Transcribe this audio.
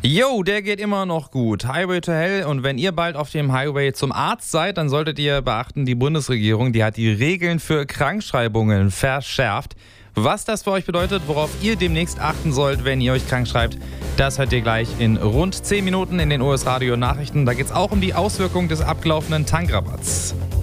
Jo, der geht immer noch gut. Highway to Hell. Und wenn ihr bald auf dem Highway zum Arzt seid, dann solltet ihr beachten, die Bundesregierung, die hat die Regeln für Krankschreibungen verschärft. Was das für euch bedeutet, worauf ihr demnächst achten sollt, wenn ihr euch krank schreibt, das hört ihr gleich in rund 10 Minuten in den US Radio Nachrichten. Da geht es auch um die Auswirkungen des abgelaufenen Tankrabatts.